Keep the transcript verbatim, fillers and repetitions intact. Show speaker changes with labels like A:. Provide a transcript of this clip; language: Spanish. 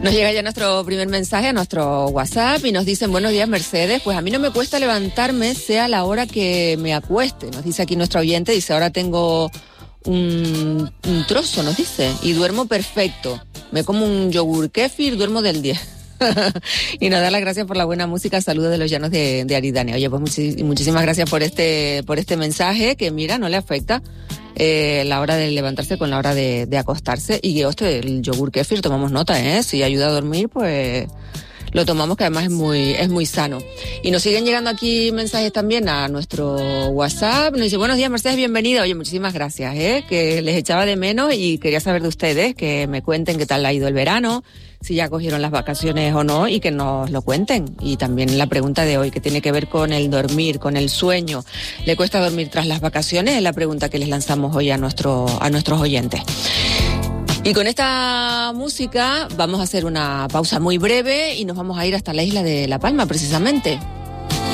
A: Nos llega ya nuestro primer mensaje a nuestro WhatsApp y nos dicen: buenos días, Mercedes, pues a mí no me cuesta levantarme sea la hora que me acueste. Nos dice aquí nuestro oyente, dice: ahora tengo un, un trozo, nos dice, y duermo perfecto. Me como un yogur kéfir, duermo del diez. Y nos da las gracias por la buena música. Saludos de los llanos de, de Aridane. Oye, pues muchis, muchísimas gracias por este, por este mensaje que, mira, no le afecta eh, la hora de levantarse con la hora de, de acostarse. Y que, hostia, el yogur kéfir, tomamos nota, ¿eh? Si ayuda a dormir, pues lo tomamos, que además es muy, es muy sano. Y nos siguen llegando aquí mensajes también a nuestro WhatsApp. Nos dice: buenos días, Mercedes, bienvenida. Oye, muchísimas gracias, ¿eh? Que les echaba de menos y quería saber de ustedes, que me cuenten qué tal ha ido el verano, si ya cogieron las vacaciones o no, y que nos lo cuenten. Y también la pregunta de hoy, que tiene que ver con el dormir, con el sueño. ¿Le cuesta dormir tras las vacaciones? Es la pregunta que les lanzamos hoy a, nuestro, a nuestros oyentes. Y con esta música vamos a hacer una pausa muy breve y nos vamos a ir hasta la isla de La Palma, precisamente.